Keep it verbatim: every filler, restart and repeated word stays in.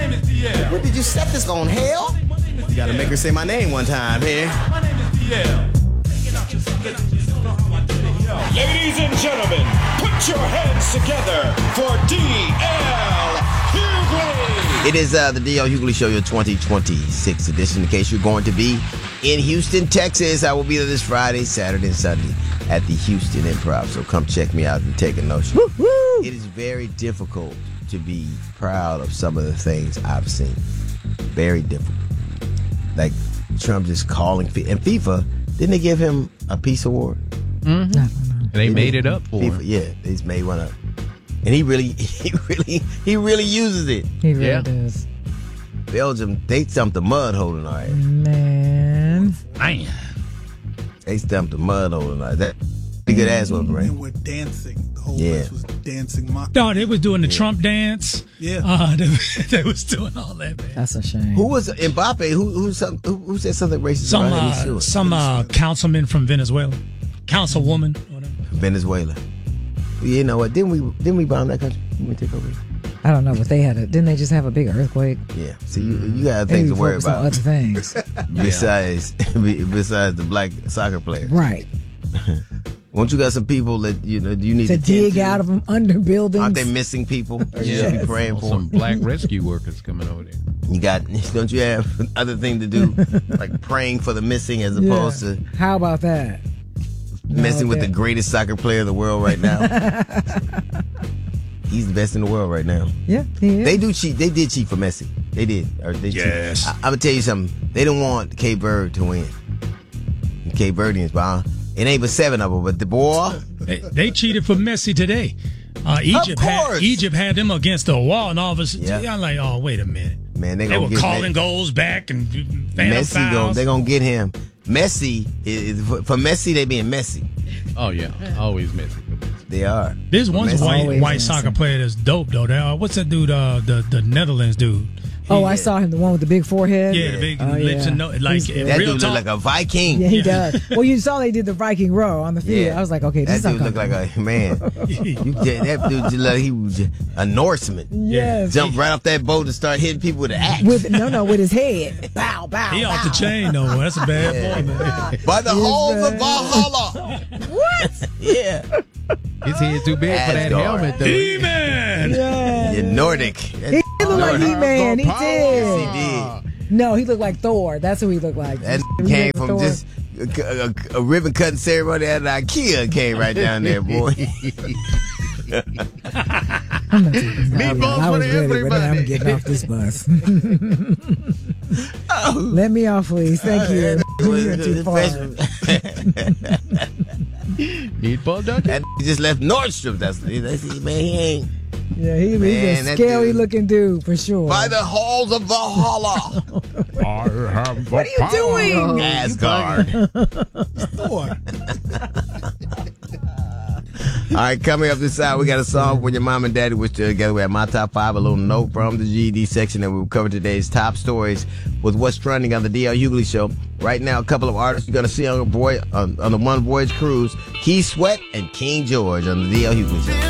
name is D L. What did you set this on, hell? You gotta make her say my name one time here. My name is D L. Ladies and gentlemen, put your hands together for D L Hughley. It is uh, the D L Hughley Show, your twenty twenty-six edition. In case you're going to be in Houston, Texas, I will be there this Friday, Saturday, and Sunday at the Houston Improv. So come check me out and take a notion. Woo-hoo! It is very difficult to be proud of some of the things I've seen. Very difficult. Like Trump just calling and FIFA. Didn't they give him a peace award? Mm-hmm. They Didn't made they? it up for FIFA, him. Yeah, they just made one up. And he really, he really, he really uses it. He really Yeah. does. Belgium, they stumped the mud hole tonight. Man. Man. They stumped the mud hole tonight. That pretty good ass whooping, right? And we're dancing. The whole Yeah. place was dancing. Mock- No, they was doing the Trump dance. Yeah. Uh, they, they was doing all that, man. That's a shame. Who was Mbappe? Who who, some, who who said something racist Some about him? uh, Sure. some uh, councilman from Venezuela, councilwoman. Whatever. Venezuela. You know what? Didn't we didn't we bomb that country? Didn't we take over? I don't know, but they had a. Didn't they just have a big earthquake? Yeah. See, you, you got things Maybe to worry focus on about other things. besides besides the black soccer player. Right. Won't you got some people that you know you need To to, dig tend to? out of them under buildings. Aren't they missing people? You should be praying for Some them. black rescue workers coming over there. You got, don't you have other thing to do, like praying for the missing as opposed Yeah. to How about that? messing with okay. the greatest soccer player in the world right now? He's the best in the world right now. Yeah, he is. They do cheat. They did cheat for Messi. They did. Or they Yes. I, I'm gonna tell you something. They don't want Cape Verde to win. Cape Verdeans, but it ain't but seven of them. But the boy, They, they cheated for Messi today. Uh, Egypt had course. Egypt had them against the wall, and all of a sudden, Yeah. I'm like, oh, wait a minute. man, they They gonna were get calling Messi. goals back and phantom Messi gonna, fouls. they gonna get him. Messi is for, for Messi. They being Messi. Oh, yeah. Always messing with this. They are. There's one Messi. white Always white Messi. soccer player that's dope though. They, uh, what's that dude? Uh, the the Netherlands dude. Oh, I saw him, the one with the big forehead. Yeah, the big Oh, lips yeah. and no, like He's in good. That real dude talk. look like a Viking. Yeah, he Yeah. does. Well, you saw they did the Viking row on the field. Yeah. I was like, okay, this That is dude look like a man. You, that dude just like he was a Norseman. Yes. Jumped right off that boat and start hitting people with an axe. With no, no, with his head. Bow, bow. he bow. off the chain though. That's a bad boy, man. By the Yes, halls of man. Valhalla. What? Yeah. His head too big for that Asgard. helmet, though. He-Man. Yeah. You're Nordic. He looked like Nordic. He-Man. He Yes, did. he did. No, he looked like Thor. That's who he looked like. That You came remember from Thor? just a, a, a ribbon cutting ceremony at IKEA. Came right down there, boy. I'm not taking that. Meatballs I for was ready, but now I'm everybody. getting off this bus. Let me off, please. Thank you. You're too far. Meatball Duncan. That he just left Nordstrom. That's, that's man. He ain't Yeah, he, Man, he's a that scary dude- looking dude for sure. by the halls of Valhalla. I have What are you doing? Asgard. All right, coming up this hour, we got a song when your mom and daddy wish together. We have my top five, a little note from the G E D section, and we'll cover today's top stories with what's trending on the D L Hughley Show. Right now, a couple of artists you're going to see on, a boy, on, on the One Voyage cruise, Keith Sweat and King George on the D L Hughley Show.